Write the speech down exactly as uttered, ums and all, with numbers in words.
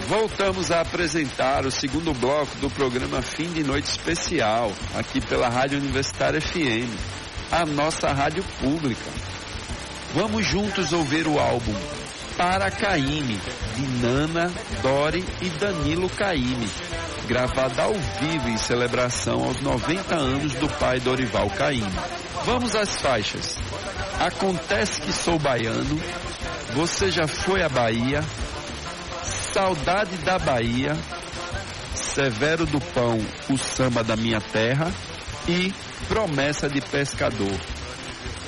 Voltamos a apresentar o segundo bloco do programa Fim de Noite Especial, aqui pela Rádio Universitária F M, a nossa rádio pública. Vamos juntos ouvir o álbum Para Caymmi, de Nana, Dori e Danilo Caymmi, gravado ao vivo em celebração aos noventa anos do pai Dorival Caymmi. Vamos às faixas. Acontece que sou baiano, Você já foi à Bahia, Saudade da Bahia, Severo do Pão, o samba da minha terra e Promessa de Pescador.